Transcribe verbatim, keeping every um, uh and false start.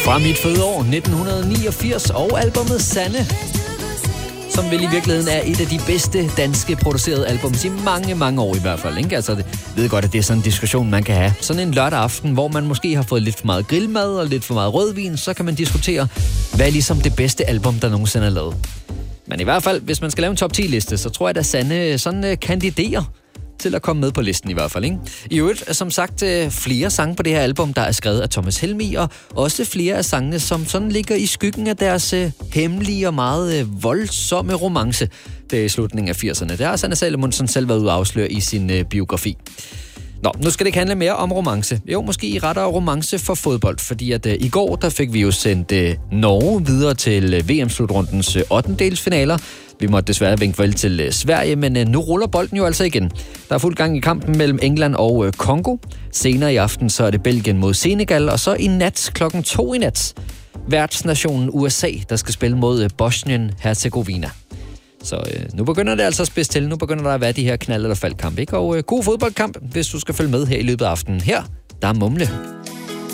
Fra mit fødeår nitten niogfirs og albumet Sanne, som vel i virkeligheden er et af de bedste danske producerede albums i mange, mange år i hvert fald. Ikke? Altså, jeg ved godt, at det er sådan en diskussion, man kan have. Sådan en lørdag aften, hvor man måske har fået lidt for meget grillmad og lidt for meget rødvin, så kan man diskutere, hvad er ligesom det bedste album, der nogensinde er lavet. Men i hvert fald, hvis man skal lave en top ti-liste, så tror jeg, at Sanne sådan kandiderer til at komme med på listen i hvert fald, ikke? I øvrigt, som sagt, flere sange på det her album, der er skrevet af Thomas Helmig, og også flere af sangene, som sådan ligger i skyggen af deres øh, hemmelige og meget øh, voldsomme romance. Det er i slutningen af firserne. Der har Sanne Salomonsen selv været ude at afsløre i sin øh, biografi. Nå, nu skal det ikke handle mere om romance. Jo, måske i rettere romance for fodbold, fordi at øh, i går, der fik vi jo sendt øh, Norge videre til øh, V M-slutrundens øh, ottendedelsfinaler. Vi måtte desværre vinke vel til øh, Sverige, men øh, nu ruller bolden jo altså igen. Der er fuld gang i kampen mellem England og øh, Kongo. Senere i aften, så er det Belgien mod Senegal, og så i nat klokken to i nat, værtsnationen U S A, der skal spille mod øh, Bosnien-Herzegovina. Så øh, nu begynder det altså at spidse til. Nu begynder der at være de her knald- eller faldkamp, ikke? Og øh, god fodboldkamp, hvis du skal følge med her i løbet af aftenen. Her, der er Mumle.